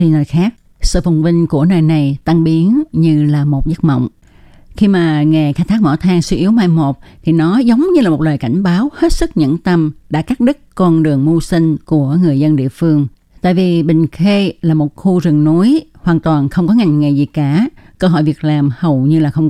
đi nơi khác. Sự phồn vinh của nơi này tan biến như là một giấc mộng. Khi mà nghề khai thác mỏ than suy yếu mai một thì nó giống như là một lời cảnh báo hết sức nhẫn tâm đã cắt đứt con đường mưu sinh của người dân địa phương. Tại vì Bình Khê là một khu rừng núi, hoàn toàn không có ngành nghề gì cả, cơ hội việc làm hầu như là không